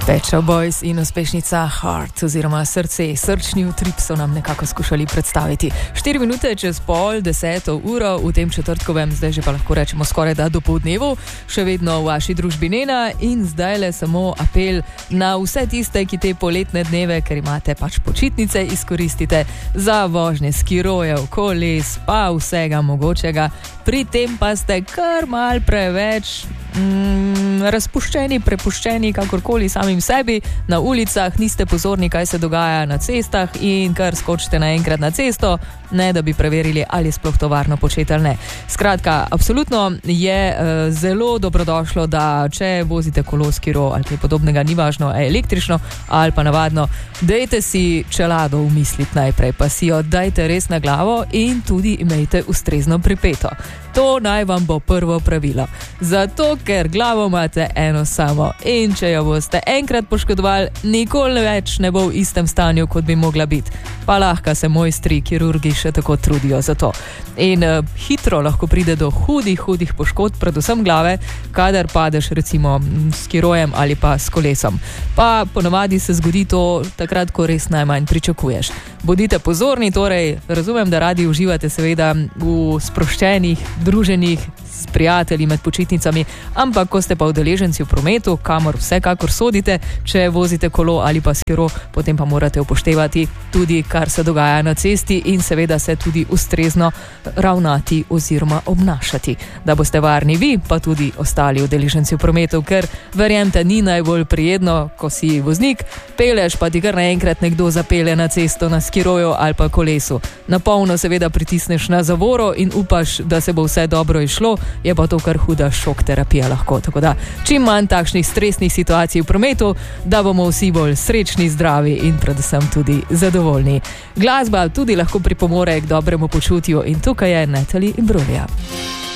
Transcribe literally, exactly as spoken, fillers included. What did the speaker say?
Pet Shop Boys in uspešnica Heart oziroma Srce, srčni utrip so nam nekako skušali predstaviti. Štiri minute čez pol deseto uro v tem četrtkovem, zdaj že pa lahko rečemo skoraj da do poldnevu, še vedno v vaši družbi Nena in zdaj le samo apel na vse tiste, ki te poletne dneve, ker imate pač počitnice, izkoristite za vožnje skirojev, koles, pa vsega mogočega. Pri tem pa ste kar mal preveč mm, razpuščeni, prepuščeni, kakorkoli samim sebi na ulicah, niste pozorni, kaj se dogaja na cestah in kar skočite naenkrat na cesto, ne da bi preverili, ali je sploh to varno početi ali ne. Skratka, absolutno je uh, zelo dobrodošlo, da če vozite kolo, skiro ali kaj podobnega, ni važno, je električno ali pa navadno, dajte si čelado umisliti najprej, pa si jo dajte res na glavo in tudi imejte ustrezno pripeto. To naj vam bo prvo pravilo. Zato, ker glavo imate eno samo in če jo boste enkrat poškodovali, nikoli več ne bo v istem stanju, kot bi mogla biti. Pa lahko se mojstri, kirurgi še tako trudijo za to. In uh, hitro lahko pride do hudih, hudih poškodb, predvsem glave, kadar padeš recimo s skirojem ali pa s kolesom. Pa ponavadi se zgodi to takrat, ko res najmanj pričakuješ. Bodite pozorni, torej razumem, da radi uživate seveda v sproščenih druženjih s prijatelji med počitnicami, ampak ko ste pa udeleženci v prometu, kamor vsekakor sodite, če vozite kolo ali pa skiro, potem pa morate upoštevati tudi, kar se dogaja na cesti in seveda se tudi ustrezno ravnati oziroma obnašati, da boste varni vi, pa tudi ostali udeleženci v prometu, ker verjemite, ni najbolj prijetno, ko si voznik, peleš pa ti kar naenkrat nekdo zapelje na cesto na skiroju ali pa kolesu. Na polno seveda pritisneš na zavoro in upaš, da se bo vse dobro išlo, je pa to kar huda šok terapija lahko. Tako da čim manj takšnih stresnih situacij v prometu, da bomo vsi bolj srečni, zdravi in predvsem tudi zadovoljni. Glasba tudi lahko pripomore k dobremu počutju in tukaj je Natalie Imbruglia.